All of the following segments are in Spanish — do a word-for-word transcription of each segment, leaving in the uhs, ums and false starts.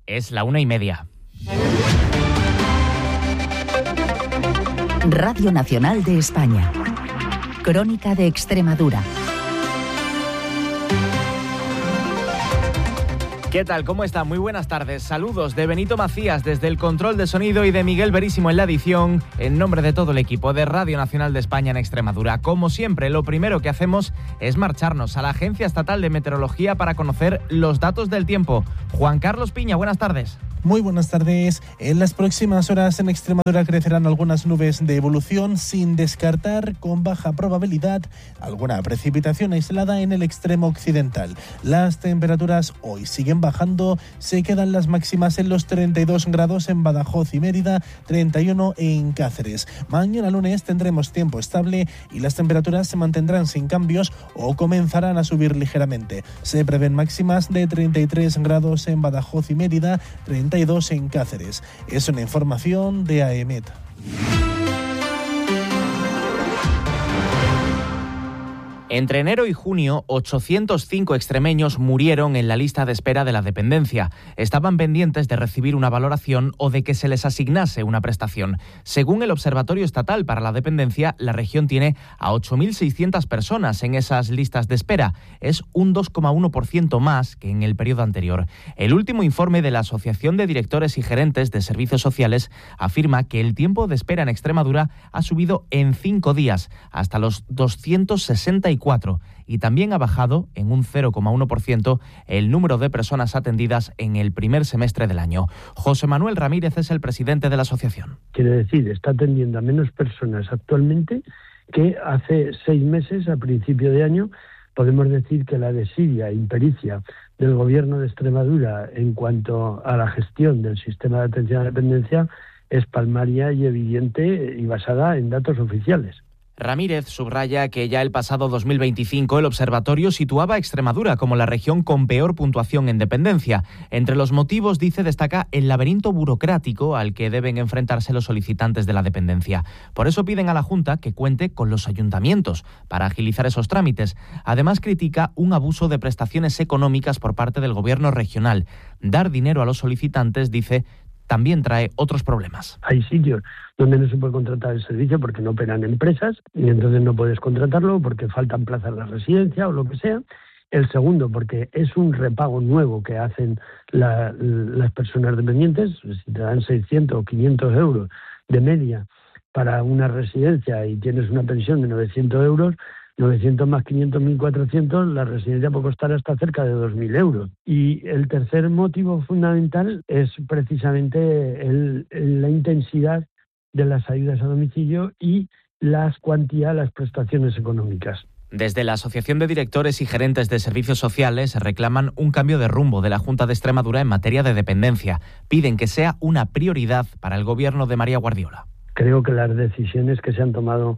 Es la una y media. Radio Nacional de España. Crónica de Extremadura. ¿Qué tal? ¿Cómo está? Muy buenas tardes. Saludos de Benito Macías desde el control de sonido y de Miguel Verísimo en la edición, en nombre de todo el equipo de Radio Nacional de España en Extremadura. Como siempre, lo primero que hacemos es marcharnos a la Agencia Estatal de Meteorología para conocer los datos del tiempo. Juan Carlos Piña, buenas tardes. Muy buenas tardes. En las próximas horas en Extremadura crecerán algunas nubes de evolución, sin descartar con baja probabilidad alguna precipitación aislada en el extremo occidental. Las temperaturas hoy siguen bajando, se quedan las máximas en los treinta y dos grados en Badajoz y Mérida, treinta y uno en Cáceres. Mañana lunes tendremos tiempo estable y las temperaturas se mantendrán sin cambios o comenzarán a subir ligeramente. Se prevén máximas de treinta y tres grados en Badajoz y Mérida, treinta y dos en Cáceres. Es una información de A E M E T. Entre enero y junio, ochocientos cinco extremeños murieron en la lista de espera de la dependencia. Estaban pendientes de recibir una valoración o de que se les asignase una prestación. Según el Observatorio Estatal para la Dependencia, la región tiene a ocho mil seiscientas personas en esas listas de espera. Es un dos coma uno por ciento más que en el periodo anterior. El último informe de la Asociación de Directores y Gerentes de Servicios Sociales afirma que el tiempo de espera en Extremadura ha subido en cinco días, hasta los doscientos sesenta y cuatro, y también ha bajado en un cero coma uno por ciento el número de personas atendidas en el primer semestre del año. José Manuel Ramírez es el presidente de la asociación. Quiere decir, está atendiendo a menos personas actualmente que hace seis meses, a principio de año. Podemos decir que la desidia e impericia del Gobierno de Extremadura en cuanto a la gestión del sistema de atención a la dependencia es palmaria y evidente y basada en datos oficiales. Ramírez subraya que ya el pasado dos mil veinticinco el observatorio situaba a Extremadura como la región con peor puntuación en dependencia. Entre los motivos, dice, destaca el laberinto burocrático al que deben enfrentarse los solicitantes de la dependencia. Por eso piden a la Junta que cuente con los ayuntamientos para agilizar esos trámites. Además, critica un abuso de prestaciones económicas por parte del gobierno regional. Dar dinero a los solicitantes, dice, también trae otros problemas. Hay sitios donde no se puede contratar el servicio porque no operan empresas y entonces no puedes contratarlo porque faltan plazas de residencia o lo que sea. El segundo, porque es un repago nuevo que hacen la, las personas dependientes. Si te dan seiscientos o quinientos euros de media para una residencia y tienes una pensión de novecientos euros, novecientos más quinientos, mil cuatrocientos, la residencia puede costar hasta cerca de dos mil euros. Y el tercer motivo fundamental es precisamente el, el, la intensidad de las ayudas a domicilio y las cuantías, las prestaciones económicas. Desde la Asociación de Directores y Gerentes de Servicios Sociales reclaman un cambio de rumbo de la Junta de Extremadura en materia de dependencia. Piden que sea una prioridad para el gobierno de María Guardiola. Creo que las decisiones que se han tomado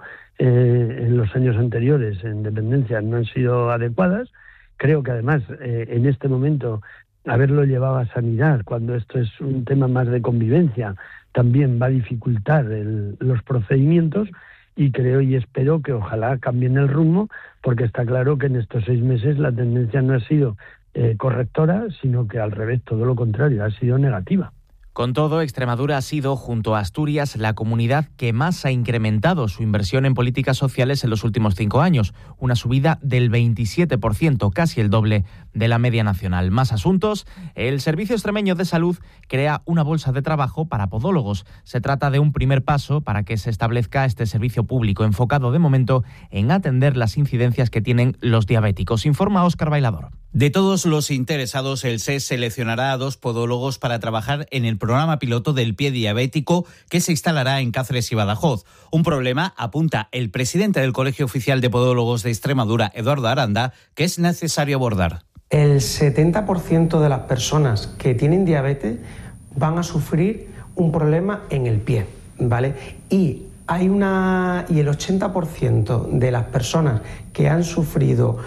eh, en los años anteriores en dependencia no han sido adecuadas. Creo que además eh, en este momento haberlo llevado a sanidad, cuando esto es un tema más de convivencia, también va a dificultar el, los procedimientos, y creo y espero que ojalá cambien el rumbo, porque está claro que en estos seis meses la tendencia no ha sido eh, correctora, sino que al revés, todo lo contrario, ha sido negativa. Con todo, Extremadura ha sido, junto a Asturias, la comunidad que más ha incrementado su inversión en políticas sociales en los últimos cinco años, una subida del veintisiete por ciento, casi el doble de la media nacional. Más asuntos. El Servicio Extremeño de Salud crea una bolsa de trabajo para podólogos. Se trata de un primer paso para que se establezca este servicio público, enfocado de momento en atender las incidencias que tienen los diabéticos, informa Óscar Bailador. De todos los interesados, el S E S seleccionará a dos podólogos para trabajar en el programa piloto del pie diabético que se instalará en Cáceres y Badajoz. Un problema, apunta el presidente del Colegio Oficial de Podólogos de Extremadura, Eduardo Aranda, que es necesario abordar. El setenta por ciento de las personas que tienen diabetes van a sufrir un problema en el pie, ¿vale? Y hay una y el ochenta por ciento de las personas que han sufrido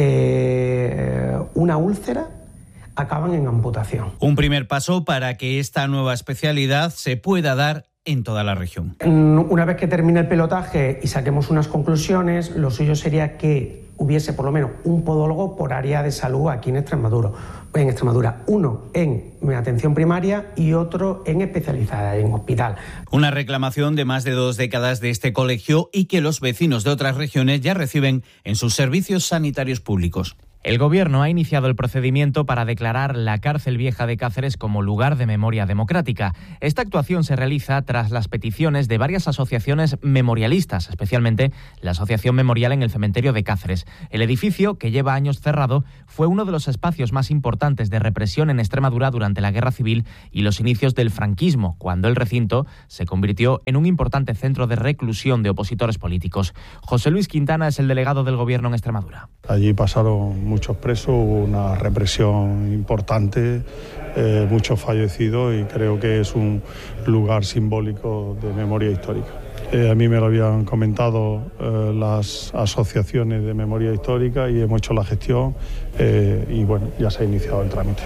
eh, una úlcera acaban en amputación. Un primer paso para que esta nueva especialidad se pueda dar en toda la región. Una vez que termine el pilotaje y saquemos unas conclusiones, lo suyo sería que hubiese por lo menos un podólogo por área de salud aquí en Extremadura. En Extremadura, uno en atención primaria y otro en especializada, en hospital. Una reclamación de más de dos décadas de este colegio y que los vecinos de otras regiones ya reciben en sus servicios sanitarios públicos. El Gobierno ha iniciado el procedimiento para declarar la cárcel vieja de Cáceres como lugar de memoria democrática. Esta actuación se realiza tras las peticiones de varias asociaciones memorialistas, especialmente la Asociación Memorial en el Cementerio de Cáceres. El edificio, que lleva años cerrado, fue uno de los espacios más importantes de represión en Extremadura durante la Guerra Civil y los inicios del franquismo, cuando el recinto se convirtió en un importante centro de reclusión de opositores políticos. José Luis Quintana es el delegado del Gobierno en Extremadura. Allí pasaron muchos presos, hubo una represión importante, eh, muchos fallecidos y creo que es un lugar simbólico de memoria histórica. Eh, a mí me lo habían comentado eh, las asociaciones de memoria histórica y hemos hecho la gestión eh, y bueno, ya se ha iniciado el trámite.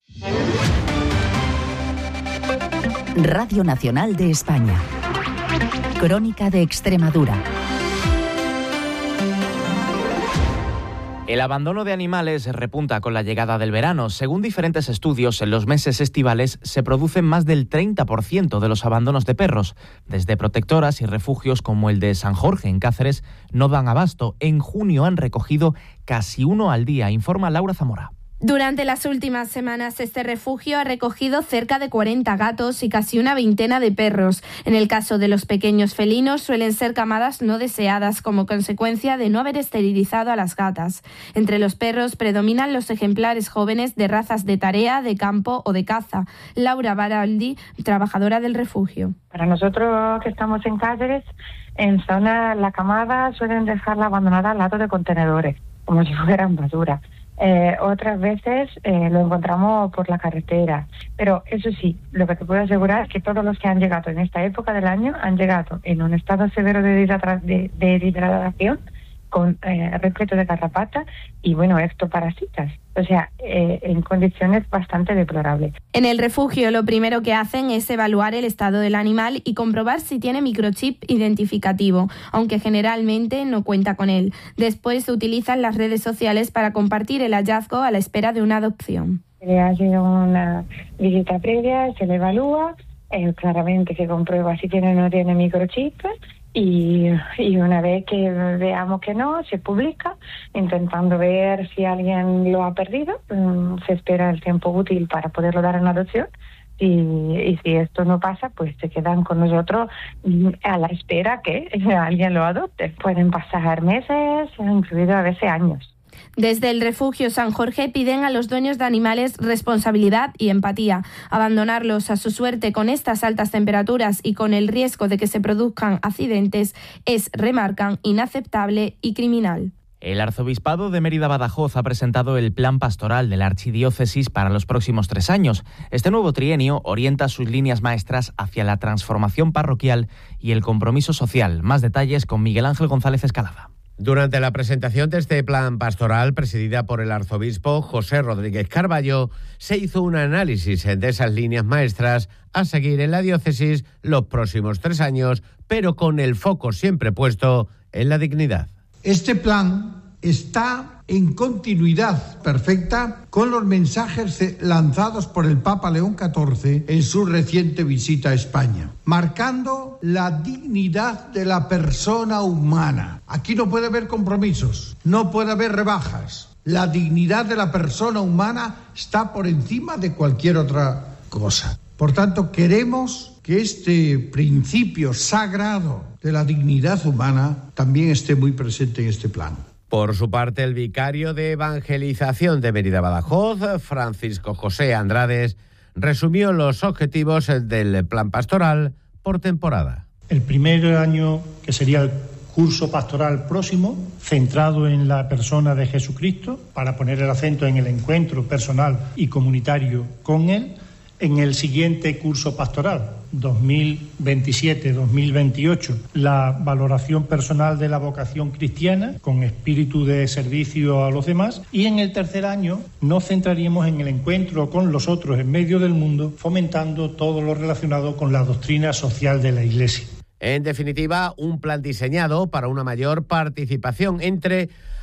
Radio Nacional de España. Crónica de Extremadura. El abandono de animales repunta con la llegada del verano. Según diferentes estudios, en los meses estivales se producen más del treinta por ciento de los abandonos de perros. Desde protectoras y refugios como el de San Jorge, en Cáceres, no dan abasto. En junio han recogido casi uno al día, informa Laura Zamora. Durante las últimas semanas, este refugio ha recogido cerca de cuarenta gatos y casi una veintena de perros. En el caso de los pequeños felinos, suelen ser camadas no deseadas como consecuencia de no haber esterilizado a las gatas. Entre los perros predominan los ejemplares jóvenes de razas de tarea, de campo o de caza. Laura Baraldi, trabajadora del refugio. Para nosotros que estamos en Cáceres, en zona la camada suelen dejarla abandonada al lado de contenedores, como si fueran basura. Eh, otras veces eh, lo encontramos por la carretera, pero eso sí, lo que te puedo asegurar es que todos los que han llegado en esta época del año han llegado en un estado severo de deshidratación, con eh, repleto de garrapata y bueno, ectoparasitas, o sea, eh, en condiciones bastante deplorables. En el refugio lo primero que hacen es evaluar el estado del animal y comprobar si tiene microchip identificativo, aunque generalmente no cuenta con él. Después se utilizan las redes sociales para compartir el hallazgo a la espera de una adopción. Se le hace una visita previa, se le evalúa, eh, claramente se comprueba si tiene o no tiene microchip. Y, y una vez que veamos que no, se publica, intentando ver si alguien lo ha perdido. Se espera el tiempo útil para poderlo dar en adopción. Y, y si esto no pasa, pues se quedan con nosotros a la espera que alguien lo adopte. Pueden pasar meses, incluido a veces años. Desde el refugio San Jorge piden a los dueños de animales responsabilidad y empatía. Abandonarlos a su suerte con estas altas temperaturas y con el riesgo de que se produzcan accidentes es, remarcan, inaceptable y criminal. El Arzobispado de Mérida-Badajoz ha presentado el plan pastoral de la archidiócesis para los próximos tres años. Este nuevo trienio orienta sus líneas maestras hacia la transformación parroquial y el compromiso social. Más detalles con Miguel Ángel González Escalada. Durante la presentación de este plan pastoral, presidida por el arzobispo José Rodríguez Carballo, se hizo un análisis de esas líneas maestras a seguir en la diócesis los próximos tres años, pero con el foco siempre puesto en la dignidad. Este plan está en continuidad perfecta con los mensajes lanzados por el Papa León catorce en su reciente visita a España, marcando la dignidad de la persona humana. Aquí no puede haber compromisos, no puede haber rebajas. La dignidad de la persona humana está por encima de cualquier otra cosa. Por tanto, queremos que este principio sagrado de la dignidad humana también esté muy presente en este plan. Por su parte, el vicario de evangelización de Mérida-Badajoz, Francisco José Andrades, resumió los objetivos del plan pastoral por temporada. El primer año, que sería el curso pastoral próximo, centrado en la persona de Jesucristo, para poner el acento en el encuentro personal y comunitario con Él. En el siguiente curso pastoral, dos mil veintisiete dos mil veintiocho, la valoración personal de la vocación cristiana con espíritu de servicio a los demás. Y en el tercer año nos centraríamos en el encuentro con los otros en medio del mundo, fomentando todo lo relacionado con la doctrina social de la Iglesia. En definitiva, un plan diseñado para una mayor participación entre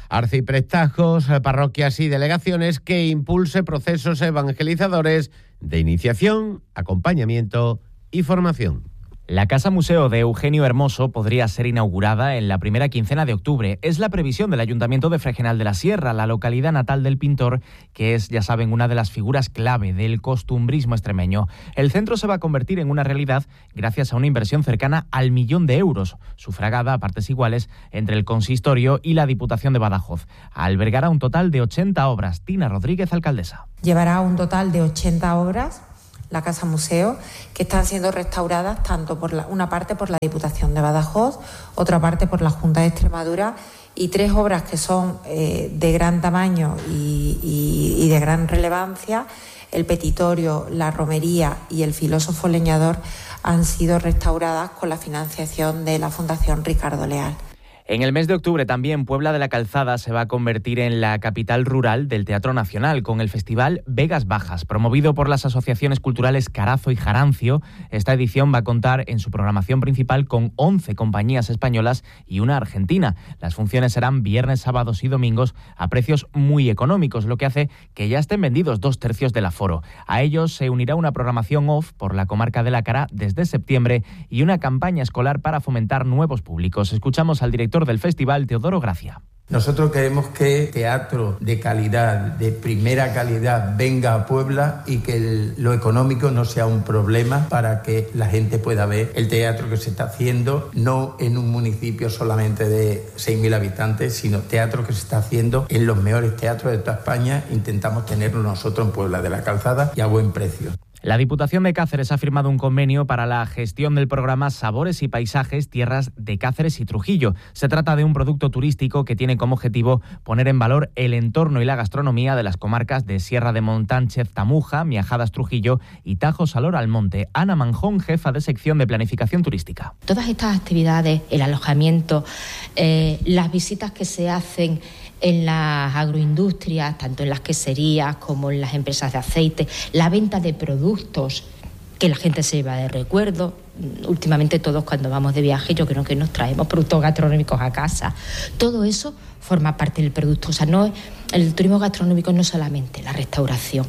arciprestazgos, parroquias y delegaciones que impulse procesos evangelizadores de iniciación, acompañamiento y formación. La Casa Museo de Eugenio Hermoso podría ser inaugurada en la primera quincena de octubre. Es la previsión del Ayuntamiento de Fregenal de la Sierra, la localidad natal del pintor, que es, ya saben, una de las figuras clave del costumbrismo extremeño. El centro se va a convertir en una realidad gracias a una inversión cercana al millón de euros, sufragada a partes iguales entre el Consistorio y la Diputación de Badajoz. Albergará un total de ochenta obras. Tina Rodríguez, alcaldesa. Llevará un total de ochenta obras la Casa Museo, que están siendo restauradas tanto por la, una parte por la Diputación de Badajoz, otra parte por la Junta de Extremadura, y tres obras que son eh, de gran tamaño y, y, y de gran relevancia, el Petitorio, la Romería y el Filósofo Leñador, han sido restauradas con la financiación de la Fundación Ricardo Leal. En el mes de octubre también Puebla de la Calzada se va a convertir en la capital rural del Teatro Nacional con el Festival Vegas Bajas, promovido por las asociaciones culturales Carazo y Jarancio. Esta edición va a contar en su programación principal con once compañías españolas y una argentina. Las funciones serán viernes, sábados y domingos a precios muy económicos, lo que hace que ya estén vendidos dos tercios del aforo. A ellos se unirá una programación off por la comarca de la Cara desde septiembre y una campaña escolar para fomentar nuevos públicos. Escuchamos al director del festival, Teodoro Gracia. Nosotros queremos que teatro de calidad, de primera calidad, venga a Puebla y que el, lo económico no sea un problema para que la gente pueda ver el teatro que se está haciendo, no en un municipio solamente de seis mil habitantes, sino teatro que se está haciendo en los mejores teatros de toda España. Intentamos tenerlo nosotros en Puebla de la Calzada y a buen precio. La Diputación de Cáceres ha firmado un convenio para la gestión del programa Sabores y Paisajes Tierras de Cáceres y Trujillo. Se trata de un producto turístico que tiene como objetivo poner en valor el entorno y la gastronomía de las comarcas de Sierra de Montánchez, Tamuja, Miajadas, Trujillo y Tajo Salor Almonte. Ana Manjón, jefa de sección de Planificación Turística. Todas estas actividades, el alojamiento, eh, las visitas que se hacen en las agroindustrias, tanto en las queserías como en las empresas de aceite, la venta de productos que la gente se lleva de recuerdo. Últimamente todos cuando vamos de viaje yo creo que nos traemos productos gastronómicos a casa. Todo eso forma parte del producto. O sea, no, el turismo gastronómico no es solamente la restauración,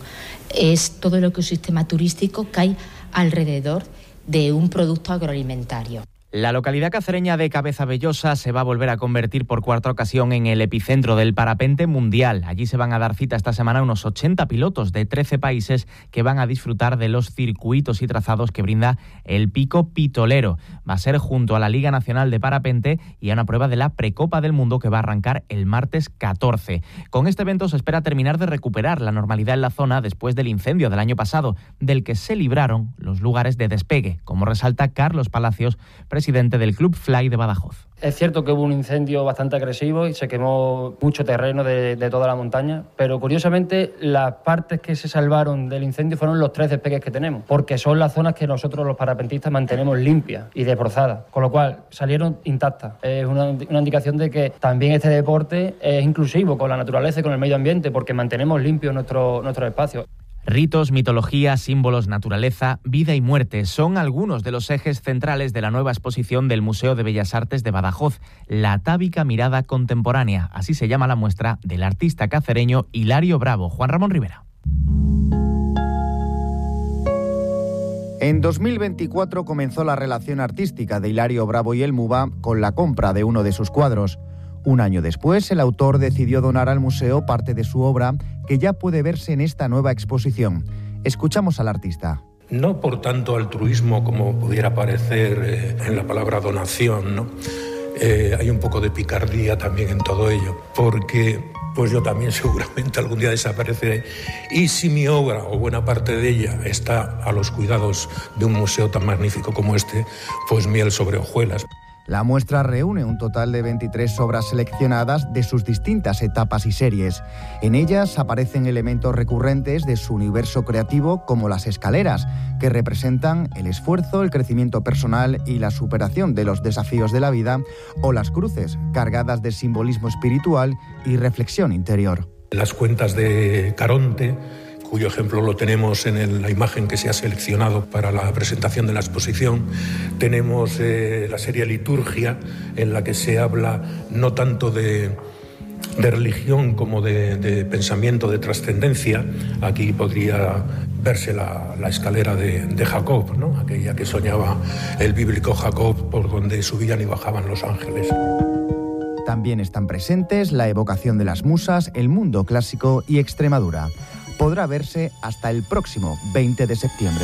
es todo el ecosistema turístico que hay alrededor de un producto agroalimentario. La localidad cacereña de Cabezabellosa se va a volver a convertir por cuarta ocasión en el epicentro del parapente mundial. Allí se van a dar cita esta semana unos ochenta pilotos de trece países que van a disfrutar de los circuitos y trazados que brinda el Pico Pitolero. Va a ser junto a la Liga Nacional de Parapente y a una prueba de la Precopa del Mundo que va a arrancar el martes catorce. Con este evento se espera terminar de recuperar la normalidad en la zona después del incendio del año pasado, del que se libraron los lugares de despegue, como resalta Carlos Palacios, presidente del Club Fly de Badajoz. Es cierto que hubo un incendio bastante agresivo y se quemó mucho terreno de, de toda la montaña, pero curiosamente las partes que se salvaron del incendio fueron los tres despegues que tenemos, porque son las zonas que nosotros los parapentistas mantenemos limpias y desbrozadas, con lo cual salieron intactas. Es una, una indicación de que también este deporte es inclusivo con la naturaleza y con el medio ambiente, porque mantenemos limpios nuestro, nuestros espacios. Ritos, mitología, símbolos, naturaleza, vida y muerte son algunos de los ejes centrales de la nueva exposición del Museo de Bellas Artes de Badajoz, La Atávica Mirada Contemporánea. Así se llama la muestra del artista cacereño Hilario Bravo. Juan Ramón Rivera. En dos mil veinticuatro comenzó la relación artística de Hilario Bravo y el MUBA con la compra de uno de sus cuadros. Un año después, el autor decidió donar al museo parte de su obra, que ya puede verse en esta nueva exposición. Escuchamos al artista. No por tanto altruismo como pudiera parecer eh, en la palabra donación, ¿no? Eh, hay un poco de picardía también en todo ello, porque pues yo también seguramente algún día desapareceré. Y si mi obra, o buena parte de ella, está a los cuidados de un museo tan magnífico como este, pues miel sobre hojuelas. La muestra reúne un total de veintitrés obras seleccionadas de sus distintas etapas y series. En ellas aparecen elementos recurrentes de su universo creativo, como las escaleras, que representan el esfuerzo, el crecimiento personal y la superación de los desafíos de la vida, o las cruces, cargadas de simbolismo espiritual y reflexión interior. Las cuentas de Caronte, cuyo ejemplo lo tenemos en el, la imagen que se ha seleccionado para la presentación de la exposición. Tenemos eh, la serie Liturgia, en la que se habla no tanto de, de religión como de, de pensamiento, de trascendencia, aquí podría verse la, la escalera de, de Jacob, ¿no? Aquella que soñaba el bíblico Jacob, por donde subían y bajaban los ángeles. También están presentes la evocación de las musas, el mundo clásico y Extremadura. Podrá verse hasta el próximo veinte de septiembre.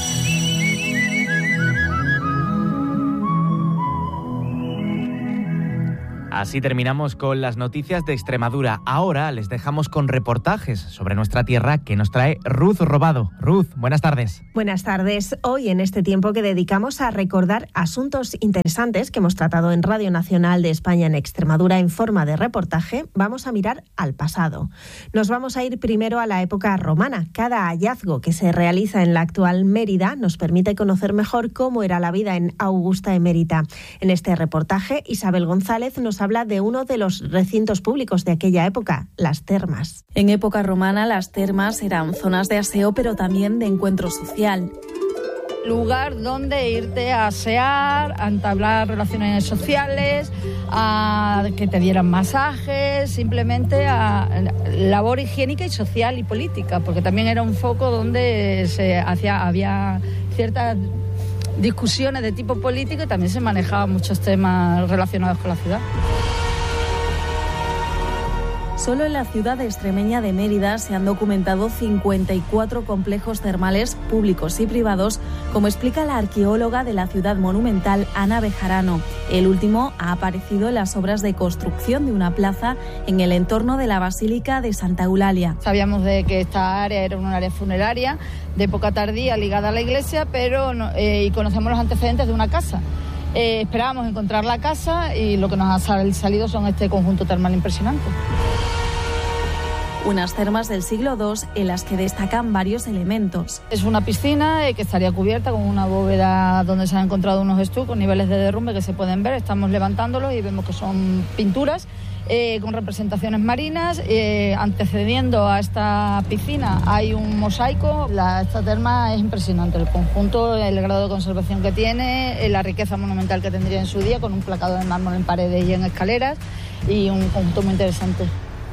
Así terminamos con las noticias de Extremadura. Ahora les dejamos con reportajes sobre nuestra tierra que nos trae Ruth Robado. Ruth, buenas tardes. Buenas tardes. Hoy, en este tiempo que dedicamos a recordar asuntos interesantes que hemos tratado en Radio Nacional de España en Extremadura en forma de reportaje, vamos a mirar al pasado. Nos vamos a ir primero a la época romana. Cada hallazgo que se realiza en la actual Mérida nos permite conocer mejor cómo era la vida en Augusta Emérita. En este reportaje, Isabel González nos habla de uno de los recintos públicos de aquella época, las termas. En época romana, las termas eran zonas de aseo, pero también de encuentro social. Lugar donde irte a asear, a entablar relaciones sociales, a que te dieran masajes, simplemente a labor higiénica y social y política, porque también era un foco donde se hacía, había ciertas discusiones de tipo político y también se manejaban muchos temas relacionados con la ciudad. Solo en la ciudad extremeña de Mérida se han documentado cincuenta y cuatro complejos termales públicos y privados, como explica la arqueóloga de la ciudad monumental, Ana Bejarano. El último ha aparecido en las obras de construcción de una plaza en el entorno de la Basílica de Santa Eulalia. Sabíamos de que esta área era un área funeraria de época tardía ligada a la iglesia, pero no, eh, y conocemos los antecedentes de una casa. Eh, esperábamos encontrar la casa y lo que nos ha salido son este conjunto termal impresionante. Unas termas del siglo segundo en las que destacan varios elementos. Es una piscina eh, que estaría cubierta con una bóveda donde se han encontrado unos estucos, niveles de derrumbe que se pueden ver. Estamos levantándolos y vemos que son pinturas eh, con representaciones marinas. Eh, antecediendo a esta piscina hay un mosaico. La, esta terma es impresionante. El conjunto, el grado de conservación que tiene, eh, la riqueza monumental que tendría en su día, con un placado de mármol en paredes y en escaleras, y un conjunto muy interesante.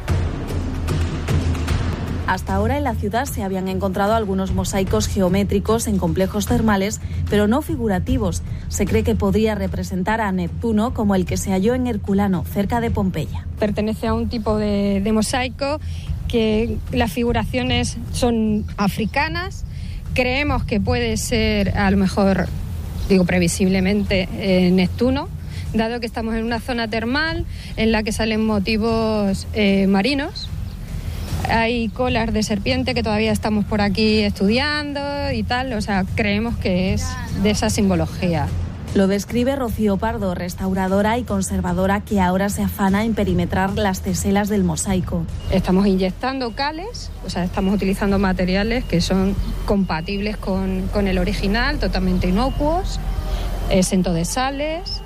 Hasta ahora en la ciudad se habían encontrado algunos mosaicos geométricos en complejos termales, pero no figurativos. Se cree que podría representar a Neptuno, como el que se halló en Herculano, cerca de Pompeya. Pertenece a un tipo de, de mosaico que las figuraciones son africanas. Creemos que puede ser, a lo mejor, digo previsiblemente, eh, Neptuno, dado que estamos en una zona termal en la que salen motivos eh, marinos. Hay colas de serpiente que todavía estamos por aquí estudiando y tal, o sea, creemos que es de esa simbología. Lo describe Rocío Pardo, restauradora y conservadora que ahora se afana en perimetrar las teselas del mosaico. Estamos inyectando cales, o sea, estamos utilizando materiales que son compatibles con, con el original, totalmente inocuos, exento de sales.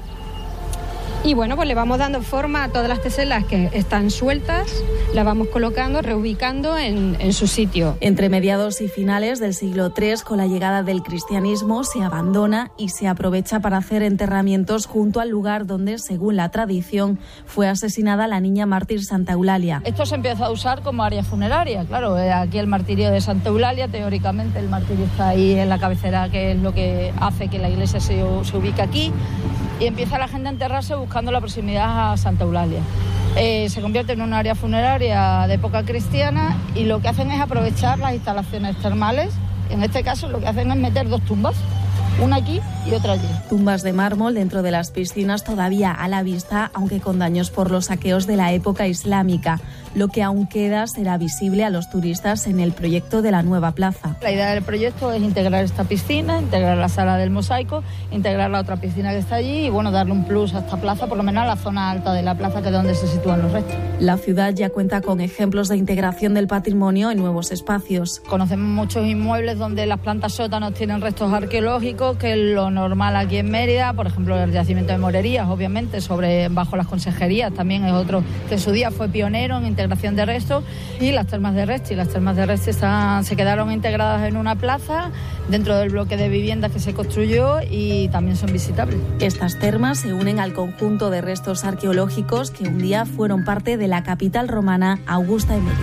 Y bueno, pues le vamos dando forma a todas las teselas que están sueltas, las vamos colocando, reubicando en, en su sitio. Entre mediados y finales del siglo tercero, con la llegada del cristianismo, se abandona y se aprovecha para hacer enterramientos junto al lugar donde, según la tradición, fue asesinada la niña mártir Santa Eulalia. Esto se empieza a usar como área funeraria, claro, aquí el martirio de Santa Eulalia, teóricamente el martirio está ahí en la cabecera, que es lo que hace que la iglesia se, se ubique aquí. Y empieza la gente a enterrarse buscando la proximidad a Santa Eulalia. Eh, se convierte en un área funeraria de época cristiana y lo que hacen es aprovechar las instalaciones termales. En este caso lo que hacen es meter dos tumbas, una aquí y otra allí. Tumbas de mármol dentro de las piscinas todavía a la vista, aunque con daños por los saqueos de la época islámica. Lo que aún queda será visible a los turistas en el proyecto de la nueva plaza. La idea del proyecto es integrar esta piscina, integrar la sala del mosaico, integrar la otra piscina que está allí y bueno, darle un plus a esta plaza, por lo menos a la zona alta de la plaza, que es donde se sitúan los restos. La ciudad ya cuenta con ejemplos de integración del patrimonio en nuevos espacios. Conocemos muchos inmuebles donde las plantas sótanos tienen restos arqueológicos arqueológicos, que es lo normal aquí en Mérida, por ejemplo el yacimiento de Morerías, obviamente, sobre bajo las consejerías, también es otro que en su día fue pionero en integración de restos, y las termas de Resti. Las termas de Resti están, se quedaron integradas en una plaza dentro del bloque de viviendas que se construyó y también son visitables. Estas termas se unen al conjunto de restos arqueológicos que un día fueron parte de la capital romana, Augusta y Mérida.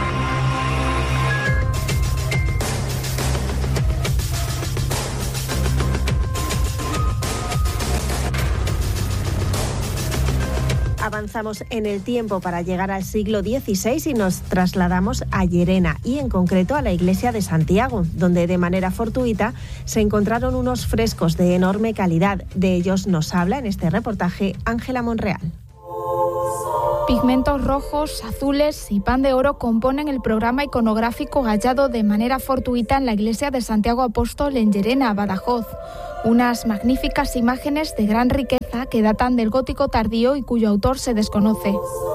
Avanzamos en el tiempo para llegar al siglo dieciséis y nos trasladamos a Llerena y en concreto a la iglesia de Santiago, donde de manera fortuita se encontraron unos frescos de enorme calidad. De ellos nos habla en este reportaje Ángela Monreal. Pigmentos rojos, azules y pan de oro componen el programa iconográfico hallado de manera fortuita en la iglesia de Santiago Apóstol en Llerena, Badajoz. Unas magníficas imágenes de gran riqueza que datan del gótico tardío y cuyo autor se desconoce.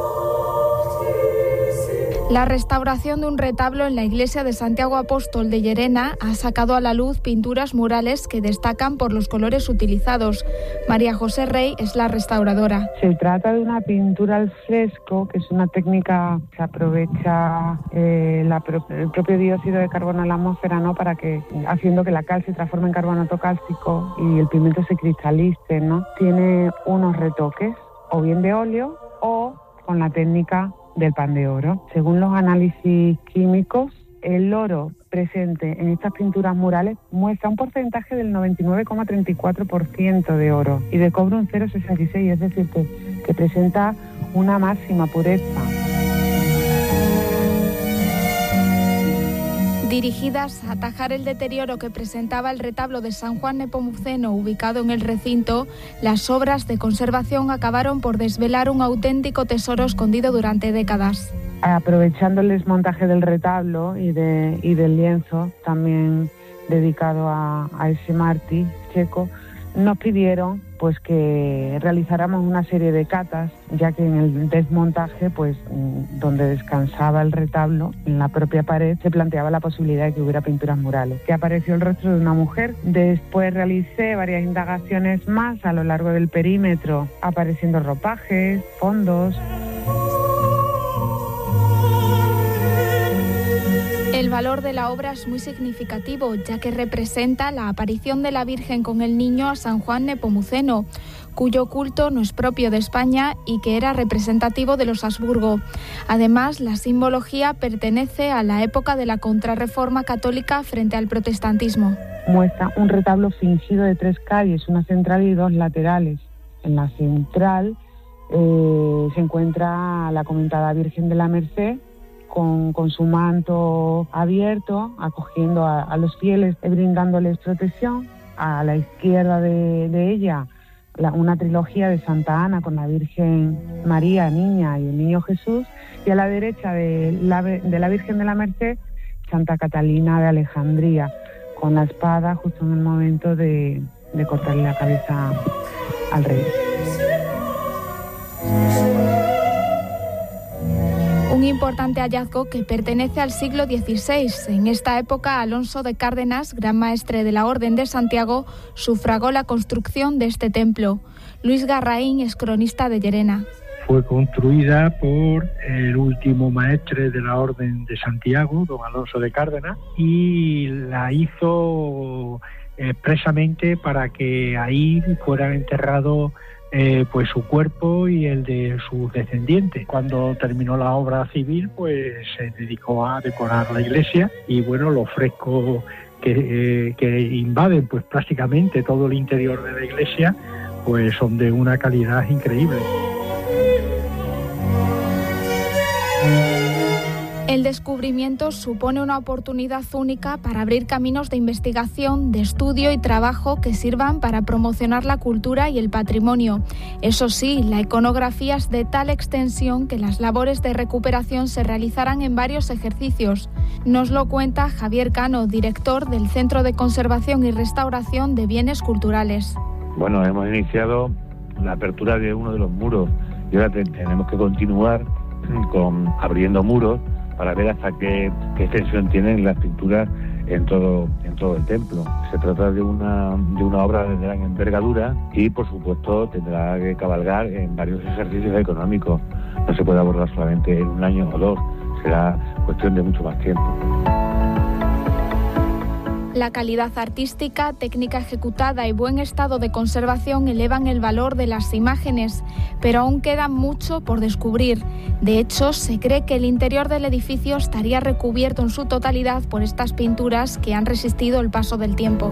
La restauración de un retablo en la iglesia de Santiago Apóstol de Llerena ha sacado a la luz pinturas murales que destacan por los colores utilizados. María José Rey es la restauradora. Se trata de una pintura al fresco, que es una técnica que aprovecha eh, la pro- el propio dióxido de carbono en la atmósfera, ¿no? Para que, haciendo que la cal se transforme en carbonato cálcico y el pigmento se cristalice, ¿no? Tiene unos retoques, o bien de óleo o con la técnica del pan de oro. Según los análisis químicos, el oro presente en estas pinturas murales muestra un porcentaje del noventa y nueve coma treinta y cuatro por ciento de oro y de cobre un cero coma sesenta y seis, es decir, que, que presenta una máxima pureza. Dirigidas a atajar el deterioro que presentaba el retablo de San Juan Nepomuceno ubicado en el recinto, las obras de conservación acabaron por desvelar un auténtico tesoro escondido durante décadas. Aprovechando el desmontaje del retablo y, de, y del lienzo, también dedicado a, a ese mártir checo, nos pidieron pues que realizáramos una serie de catas, ya que en el desmontaje, pues donde descansaba el retablo, en la propia pared, se planteaba la posibilidad de que hubiera pinturas murales. Que apareció el rostro de una mujer. Después realicé varias indagaciones más a lo largo del perímetro, apareciendo ropajes, fondos. El valor de la obra es muy significativo, ya que representa la aparición de la Virgen con el niño a San Juan Nepomuceno, cuyo culto no es propio de España y que era representativo de los Habsburgo. Además, la simbología pertenece a la época de la contrarreforma católica frente al protestantismo. Muestra un retablo fingido de tres calles, una central y dos laterales. En la central eh, se encuentra la comentada Virgen de la Merced, Con, con su manto abierto, acogiendo a, a los fieles y brindándoles protección. A la izquierda de, de ella, la, una trilogía de Santa Ana con la Virgen María, Niña y el Niño Jesús. Y a la derecha de la, de la Virgen de la Merced, Santa Catalina de Alejandría, con la espada justo en el momento de, de cortarle la cabeza al rey. Un importante hallazgo que pertenece al siglo dieciséis. En esta época, Alonso de Cárdenas, gran maestre de la Orden de Santiago, sufragó la construcción de este templo. Luis Garraín es cronista de Llerena. Fue construida por el último maestre de la Orden de Santiago, don Alonso de Cárdenas, y la hizo expresamente para que ahí fueran enterrados Eh, pues su cuerpo y el de sus descendientes. Cuando terminó la obra civil, pues se dedicó a decorar la iglesia y bueno, los frescos que, eh, que invaden pues prácticamente todo el interior de la iglesia, pues son de una calidad increíble. El descubrimiento supone una oportunidad única para abrir caminos de investigación, de estudio y trabajo que sirvan para promocionar la cultura y el patrimonio. Eso sí, la iconografía es de tal extensión que las labores de recuperación se realizarán en varios ejercicios. Nos lo cuenta Javier Cano, director del Centro de Conservación y Restauración de Bienes Culturales. Bueno, hemos iniciado la apertura de uno de los muros y ahora tenemos que continuar con abriendo muros para ver hasta qué, qué extensión tienen las pinturas en todo en todo el templo. Se trata de una de una obra de gran envergadura y, por supuesto, tendrá que cabalgar en varios ejercicios económicos. No se puede abordar solamente en un año o dos, será cuestión de mucho más tiempo. La calidad artística, técnica ejecutada y buen estado de conservación elevan el valor de las imágenes, pero aún queda mucho por descubrir. De hecho, se cree que el interior del edificio estaría recubierto en su totalidad por estas pinturas que han resistido el paso del tiempo.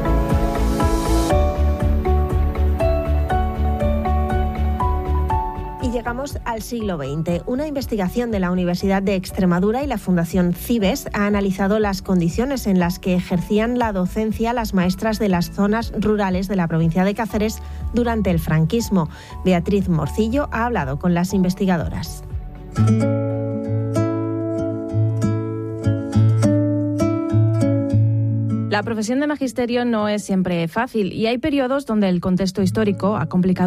Y llegamos al siglo veinte. Una investigación de la Universidad de Extremadura y la Fundación Cibes ha analizado las condiciones en las que ejercían la docencia las maestras de las zonas rurales de la provincia de Cáceres durante el franquismo. Beatriz Morcillo ha hablado con las investigadoras. La profesión de magisterio no es siempre fácil y hay periodos donde el contexto histórico ha complicado